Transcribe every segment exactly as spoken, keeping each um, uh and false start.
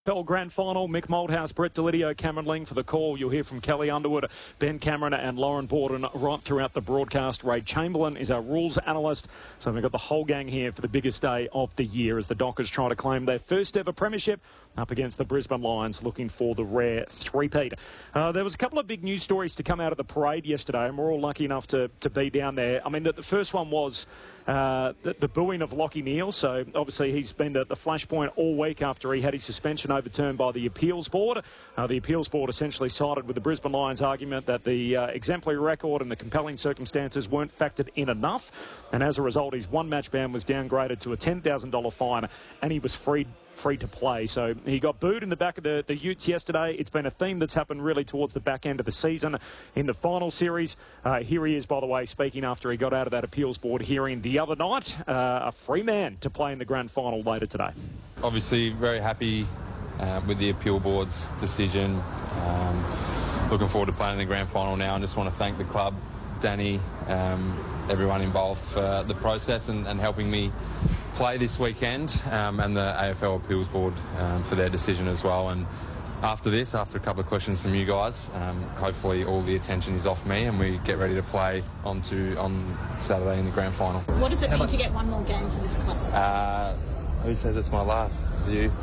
Fell Grand Final, Mick Malthouse, Brett Delidio, Cameron Ling for the call. You'll hear from Kelly Underwood, Ben Cameron and Lauren Borden right throughout the broadcast. Ray Chamberlain is our rules analyst. So we've got the whole gang here for the biggest day of the year as the Dockers try to claim their first ever premiership up against the Brisbane Lions, looking for the rare three-peat. Uh, there was a couple of big news stories to come out of the parade yesterday, and we're all lucky enough to, to be down there. I mean, the, the first one was uh, the, the booing of Lachie Neale. So obviously he's been at the flashpoint all week after he had his suspension overturned by the appeals board. Uh, the appeals board essentially sided with the Brisbane Lions' argument that the uh, exemplary record and the compelling circumstances weren't factored in enough, and as a result his one match ban was downgraded to a ten thousand dollars fine and he was freed free to play. So he got booed in the back of the, the Utes yesterday. It's been a theme that's happened really towards the back end of the season in the final series. Uh, here he is, by the way, speaking after he got out of that appeals board hearing the other night. Uh, a free man to play in the grand final later today. Obviously very happy uh, with the appeal board's decision. Um, looking forward to playing in the grand final now, and just want to thank the club, Danny, um, everyone involved for the process and, and helping me play this weekend, um, and the A F L Appeals Board um, for their decision as well. And after this, after a couple of questions from you guys, um, hopefully all the attention is off me and we get ready to play on, to, on Saturday in the grand final. What does it mean to get one more game for this club? Uh, who says it's my last? You?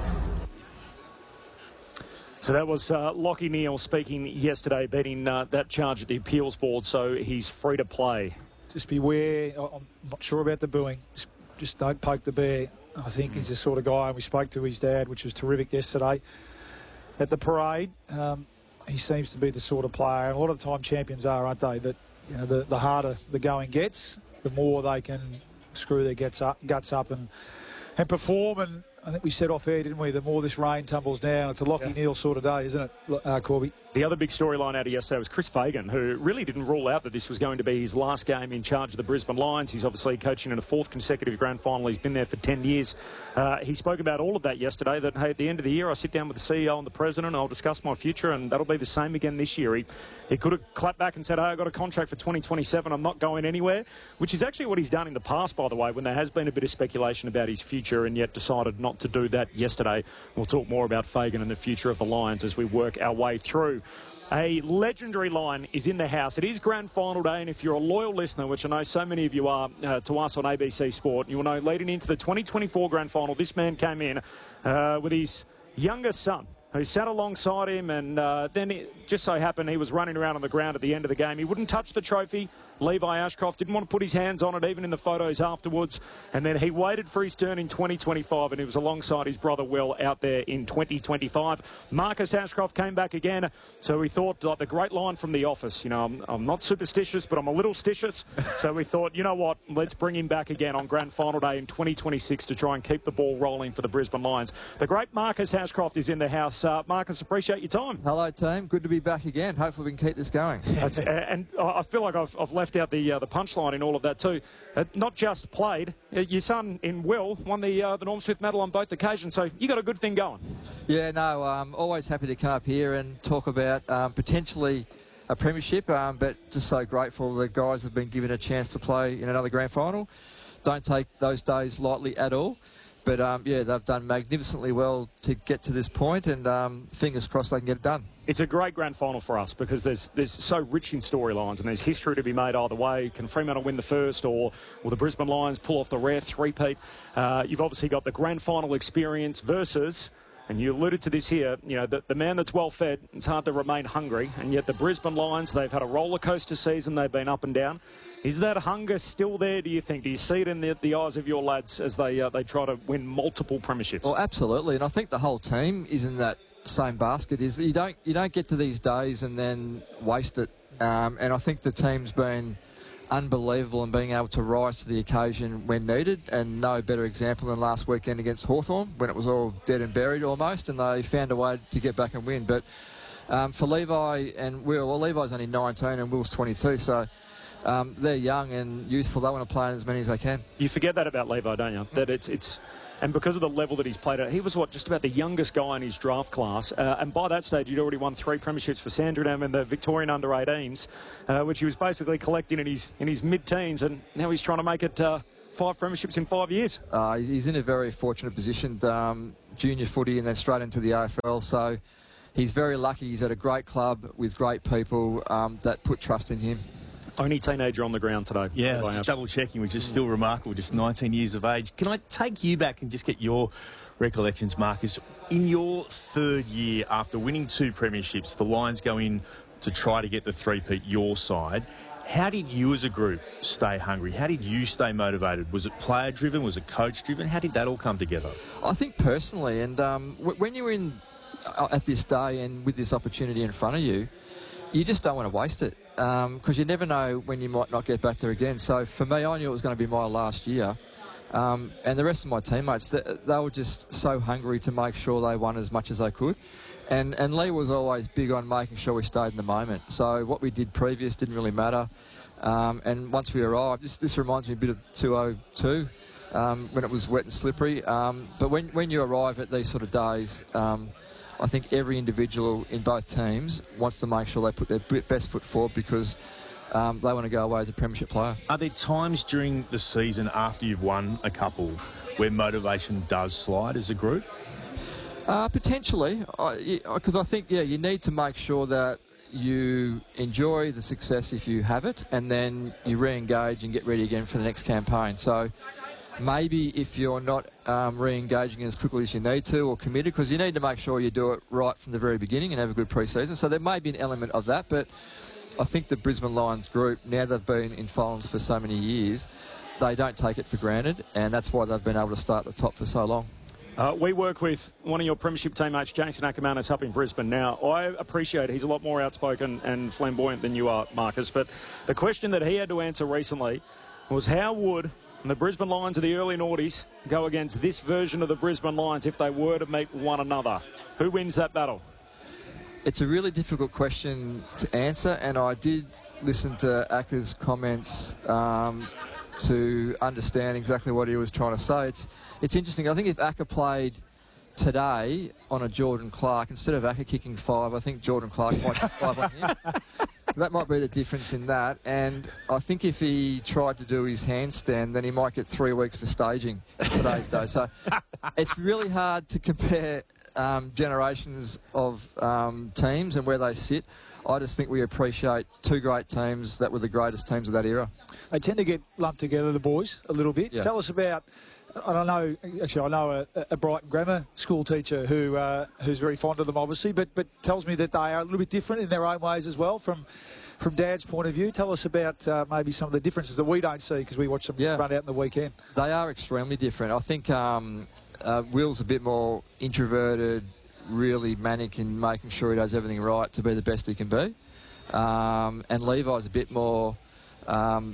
So that was uh, Lachie Neale speaking yesterday, beating uh, that charge at the appeals board, so he's free to play. Just beware. I'm not sure about the booing. Just, just don't poke the bear. I think he's the sort of guy, and we spoke to his dad, which was terrific yesterday at the parade. Um, he seems to be the sort of player, and a lot of the time champions are, aren't they, that you know, the, the harder the going gets, the more they can screw their guts up, guts up and, and perform. And I think we said off air, didn't we, the more this rain tumbles down, it's a Lachie yeah. Neale sort of day, isn't it, uh, Corby? The other big storyline out of yesterday was Chris Fagan, who really didn't rule out that this was going to be his last game in charge of the Brisbane Lions. He's obviously coaching in a fourth consecutive grand final. He's been there for ten years. Uh, he spoke about all of that yesterday, that, hey, at the end of the year, I sit down with the C E O and the president, and I'll discuss my future, and that'll be the same again this year. He, he could have clapped back and said, hey, I've got a contract for twenty twenty-seven, I'm not going anywhere, which is actually what he's done in the past, by the way, when there has been a bit of speculation about his future, and yet decided not to do that yesterday. We'll talk more about Fagan and the future of the Lions as we work our way through. A legendary line is in the house. It is grand final day, and if you're a loyal listener, which I know so many of you are uh, to us on A B C Sport, you will know leading into the twenty twenty-four grand final, this man came in uh, with his youngest son, who sat alongside him, and uh, then it just so happened he was running around on the ground at the end of the game. He wouldn't touch the trophy. Levi Ashcroft didn't want to put his hands on it, even in the photos afterwards. And then he waited for his turn in twenty twenty-five, and he was alongside his brother Will out there in twenty twenty-five. Marcus Ashcroft came back again, so we thought, like the great line from The Office, you know, I'm, I'm not superstitious, but I'm a little stitious. So we thought, you know what, let's bring him back again on grand final day in twenty twenty-six to try and keep the ball rolling for the Brisbane Lions. The great Marcus Ashcroft is in the house. Uh, Marcus, appreciate your time. Hello, team. Good to be back again. Hopefully we can keep this going. That's, uh, and I feel like I've, I've left out the uh, the punchline in all of that too. Uh, not just played, uh, your son in Will won the uh, the Norm Smith medal on both occasions, so you got a good thing going. Yeah, no, um, always happy to come up here and talk about um, potentially a premiership, um, but just so grateful the guys have been given a chance to play in another grand final. Don't take those days lightly at all. But, um, yeah, they've done magnificently well to get to this point, and um, fingers crossed they can get it done. It's a great grand final for us because there's there's so rich in storylines, and there's history to be made either way. Can Fremantle win the first, or will the Brisbane Lions pull off the rare three-peat? Uh, you've obviously got the grand final experience versus, and you alluded to this here, you know, the, the man that's well fed, it's hard to remain hungry, and yet the Brisbane Lions, they've had a roller coaster season, they've been up and down. Is that hunger still there, do you think? Do you see it in the, the eyes of your lads as they uh, they try to win multiple premierships? Well, absolutely, and I think the whole team is in that same basket. Is you don't you don't get to these days and then waste it, um, and I think the team's been unbelievable in being able to rise to the occasion when needed, and no better example than last weekend against Hawthorn when it was all dead and buried almost, and they found a way to get back and win. But um, for Levi and Will, well, Levi's only nineteen and Will's twenty-two, so Um, they're young and youthful. They want to play as many as they can. You forget that about Levi, don't you? That it's it's, and because of the level that he's played at, he was what just about the youngest guy in his draft class. Uh, and by that stage, he'd already won three premierships for Sandringham and the Victorian under eighteens, uh, which he was basically collecting in his in his mid-teens, and now he's trying to make it Uh, five premierships in five years. Uh, he's in a very fortunate position, um, junior footy and then straight into the A F L. So he's very lucky. He's at a great club with great people um, that put trust in him. Only teenager on the ground today. Yeah, just double checking, which is still remarkable, just nineteen years of age. Can I take you back and just get your recollections, Marcus? In your third year after winning two premierships, the Lions go in to try to get the three-peat your side. How did you as a group stay hungry? How did you stay motivated? Was it player-driven? Was it coach-driven? How did that all come together? I think personally, and um, w- when you're in uh, at this day and with this opportunity in front of you, you just don't want to waste it because um, you never know when you might not get back there again. So for me, I knew it was going to be my last year. Um, and the rest of my teammates, they, they were just so hungry to make sure they won as much as they could. And, and Lee was always big on making sure we stayed in the moment. So what we did previous didn't really matter. Um, and once we arrived, this, this reminds me a bit of two oh two um, when it was wet and slippery. Um, but when, when you arrive at these sort of days, um, I think every individual in both teams wants to make sure they put their best foot forward because um, they want to go away as a premiership player. Are there times during the season after you've won a couple where motivation does slide as a group? Uh, potentially, because I, I think, yeah, you need to make sure that you enjoy the success if you have it and then you re-engage and get ready again for the next campaign. So maybe if you're not um, re-engaging as quickly as you need to or committed, because you need to make sure you do it right from the very beginning and have a good pre-season. So there may be an element of that, but I think the Brisbane Lions group, now they've been in finals for so many years, they don't take it for granted, and that's why they've been able to start at the top for so long. Uh, we work with one of your premiership teammates, Jason Ackermanis, up in Brisbane. Now, I appreciate he's a lot more outspoken and flamboyant than you are, Marcus, but the question that he had to answer recently was how would the Brisbane Lions of the early noughties go against this version of the Brisbane Lions if they were to meet one another? Who wins that battle? It's a really difficult question to answer, and I did listen to Acker's comments um, to understand exactly what he was trying to say. It's it's interesting. I think if Acker played today on a Jordan Clark, instead of Acker kicking five, I think Jordan Clark might kick five on him. So that might be the difference in that. And I think if he tried to do his handstand, then he might get three weeks for staging in today's day. So it's really hard to compare um, generations of um, teams and where they sit. I just think we appreciate two great teams that were the greatest teams of that era. They tend to get lumped together, the boys, a little bit. Yeah. Tell us about, I don't know, actually I know a, a Brighton grammar school teacher who uh, who's very fond of them, obviously, but but tells me that they are a little bit different in their own ways as well from from Dad's point of view. Tell us about uh, maybe some of the differences that we don't see because we watch them yeah. run out in the weekend. They are extremely different. I think um, uh, Will's a bit more introverted, really manic in making sure he does everything right to be the best he can be. Um, and Levi's a bit more um,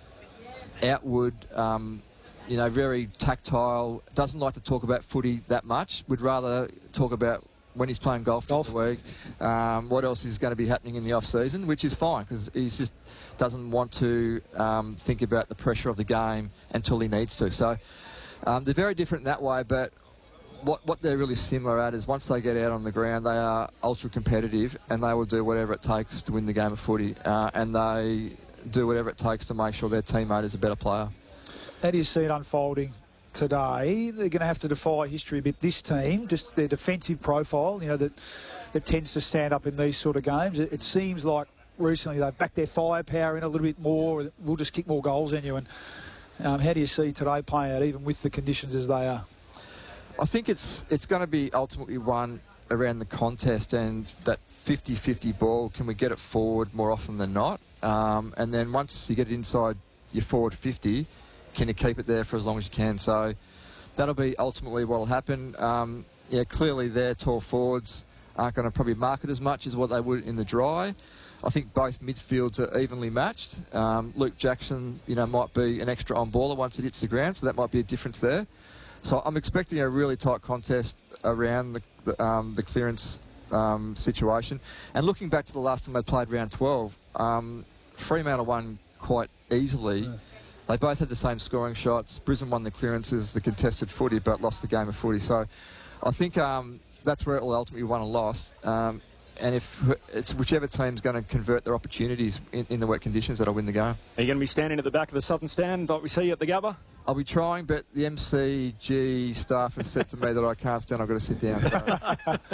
outward, um, you know, very tactile, doesn't like to talk about footy that much, would rather talk about when he's playing golf during the week, um, what else is going to be happening in the off-season, which is fine because he just doesn't want to um, think about the pressure of the game until he needs to. So um, they're very different in that way, but What, what they're really similar at is once they get out on the ground, they are ultra competitive and they will do whatever it takes to win the game of footy. Uh, and they do whatever it takes to make sure their teammate is a better player. How do you see it unfolding today? They're going to have to defy history a bit. This team, just their defensive profile, you know, that, that tends to stand up in these sort of games. It, it seems like recently they've backed their firepower in a little bit more. We'll just kick more goals in you. And um, how do you see today playing out, even with the conditions as they are? I think it's it's going to be ultimately won around the contest and that fifty-fifty ball. Can we get it forward more often than not? Um, and then once you get it inside your forward fifty, can you keep it there for as long as you can? So that'll be ultimately what will happen. Um, yeah, clearly their tall forwards aren't going to probably mark it as much as what they would in the dry. I think both midfields are evenly matched. Um, Luke Jackson, you know, might be an extra on-baller once it hits the ground, so that might be a difference there. So I'm expecting a really tight contest around the the, um, the clearance um, situation. And looking back to the last time they played round twelve, um, Fremantle won quite easily. Yeah. They both had the same scoring shots. Brisbane won the clearances, the contested footy, but lost the game of footy. So I think um, that's where it will ultimately won and lost. Um, and if it's whichever team's going to convert their opportunities in, in the wet conditions that'll win the game. Are you going to be standing at the back of the southern stand like we see at the Gabba? I'll be trying, but the M C G staff has said to me that I can't stand. I've got to sit down. So.